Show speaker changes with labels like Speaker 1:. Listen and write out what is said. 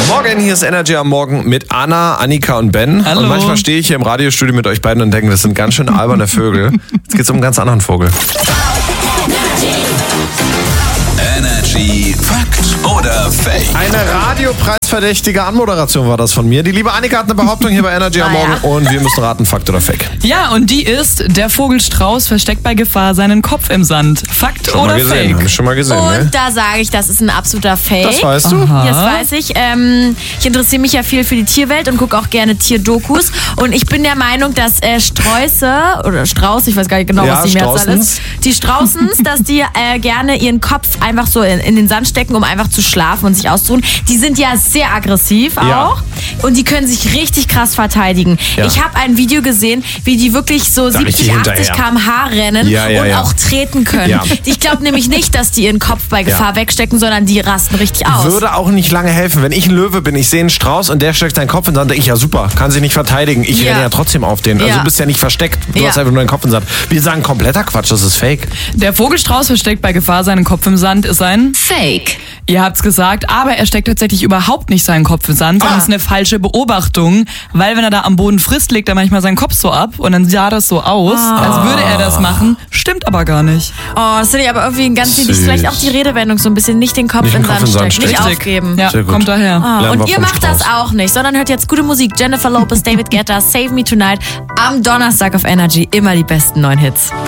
Speaker 1: Morgen, hier ist Energy am Morgen mit Anna, Annika und Ben.
Speaker 2: Hallo.
Speaker 1: Und manchmal stehe ich hier im Radiostudio mit euch beiden und denke, das sind ganz schön alberne Vögel. Jetzt geht's um einen ganz anderen Vogel.
Speaker 3: Energy Fakt oder Fake?
Speaker 1: Eine radiopreisverdächtige Anmoderation war das von mir. Die liebe Annika hat eine Behauptung hier bei Energy am Morgen und wir müssen raten, Fakt oder Fake.
Speaker 2: Ja, und die ist, der Vogelstrauß versteckt bei Gefahr seinen Kopf im Sand. Fakt
Speaker 1: Schon
Speaker 2: oder
Speaker 1: mal gesehen,
Speaker 2: Fake?
Speaker 1: hab ich schon mal gesehen.
Speaker 4: Und
Speaker 1: Ne?
Speaker 4: da sage ich, das ist ein absoluter Fake.
Speaker 1: Das weißt du?
Speaker 2: Aha.
Speaker 4: Das weiß ich. Ich interessiere mich ja viel für die Tierwelt und gucke auch gerne Tierdokus. Und ich bin der Meinung, dass Sträuße oder Strauß, ich weiß gar nicht genau,
Speaker 1: Ja,
Speaker 4: was die Mehrzahl
Speaker 1: Straußens.
Speaker 4: ist. Die Straußens, dass die gerne ihren Kopf einfach so in den Sand stecken, um einfach zu schlafen und sich auszuruhen. Die sind ja sehr aggressiv auch.
Speaker 1: Ja.
Speaker 4: Und die können sich richtig krass verteidigen.
Speaker 1: Ja.
Speaker 4: Ich habe ein Video gesehen, wie die wirklich so 70,
Speaker 1: richtig
Speaker 4: 80
Speaker 1: hinterher.
Speaker 4: km/h rennen
Speaker 1: Ja, ja,
Speaker 4: und
Speaker 1: ja.
Speaker 4: auch treten können.
Speaker 1: Ja.
Speaker 4: Ich glaube nämlich nicht, dass die ihren Kopf bei Gefahr wegstecken, sondern die rasten richtig aus.
Speaker 1: Würde auch nicht lange helfen. Wenn ich ein Löwe bin, ich sehe einen Strauß und der steckt seinen Kopf in den Sand, denke ich, ja super, kann sich nicht verteidigen. Ich
Speaker 4: Ja.
Speaker 1: renne ja trotzdem auf den. Also
Speaker 4: Ja.
Speaker 1: du bist ja nicht versteckt. Du
Speaker 4: Ja.
Speaker 1: hast einfach nur deinen Kopf in den Sand. Wir sagen kompletter Quatsch, das ist Fake.
Speaker 2: Der Vogelstrauß versteckt bei Gefahr seinen Kopf im Sand ist ein...
Speaker 4: Fake.
Speaker 2: Ihr habt's gesagt, aber er steckt tatsächlich überhaupt nicht seinen Kopf im Sand, sondern es ist eine falsche Beobachtung, weil wenn er da am Boden frisst, legt er manchmal seinen Kopf so ab und dann sah das so aus, als würde er das machen, stimmt aber gar nicht.
Speaker 4: Oh, das finde ich aber irgendwie ein ganz niedlich.
Speaker 1: Süß.
Speaker 4: Vielleicht auch die Redewendung so ein bisschen, nicht den Kopf
Speaker 1: Nicht
Speaker 4: in
Speaker 1: den
Speaker 4: den
Speaker 1: Kopf
Speaker 4: Sand
Speaker 1: in den
Speaker 4: stecken,
Speaker 1: Sand
Speaker 4: nicht
Speaker 1: stecken.
Speaker 4: aufgeben.
Speaker 2: Ja,
Speaker 1: Sehr gut.
Speaker 2: kommt daher.
Speaker 1: Lernen
Speaker 4: Und
Speaker 1: wir
Speaker 4: ihr
Speaker 1: vom
Speaker 4: macht das
Speaker 1: Strauß.
Speaker 4: auch nicht, sondern hört jetzt gute Musik. Jennifer Lopez, David Guetta, Save Me Tonight am Donnerstag auf Energy. Immer die besten neuen Hits.